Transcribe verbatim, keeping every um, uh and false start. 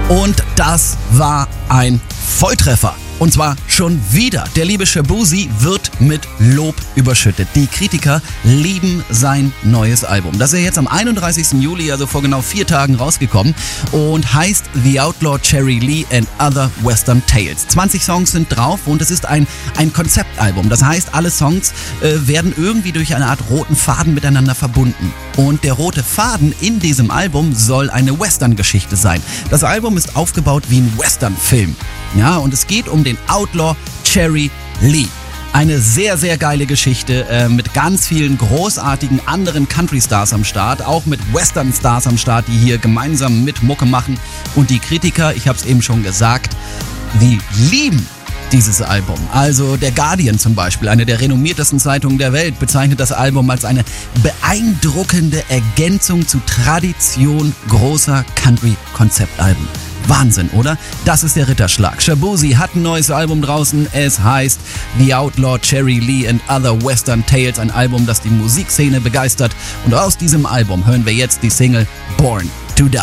Und das war ein Volltreffer. Und zwar schon wieder. Der liebe Shaboozey wird mit Lob überschüttet. Die Kritiker lieben sein neues Album. Das ist ja jetzt am einunddreißigsten Juli, also vor genau vier Tagen rausgekommen und heißt The Outlaw Cherry Lee and Other Western Tales. zwanzig Songs sind drauf und es ist ein, ein Konzeptalbum. Das heißt, alle Songs äh, werden irgendwie durch eine Art roten Faden miteinander verbunden. Und der rote Faden in diesem Album soll eine Western-Geschichte sein. Das Album ist aufgebaut wie ein Western-Film. Ja, und es geht um den Outlaw Cherry Lee. Eine sehr, sehr geile Geschichte äh, mit ganz vielen großartigen anderen Country-Stars am Start, auch mit Western-Stars am Start, die hier gemeinsam mit Mucke machen. Und die Kritiker, ich habe es eben schon gesagt, die lieben dieses Album. Also der Guardian zum Beispiel, eine der renommiertesten Zeitungen der Welt, bezeichnet das Album als eine beeindruckende Ergänzung zu Tradition großer Country-Konzeptalben. Wahnsinn, oder? Das ist der Ritterschlag. Shaboozey hat ein neues Album draußen. Es heißt The Outlaw Cherry Lee and Other Western Tales. Ein Album, das die Musikszene begeistert. Und aus diesem Album hören wir jetzt die Single Born to Die.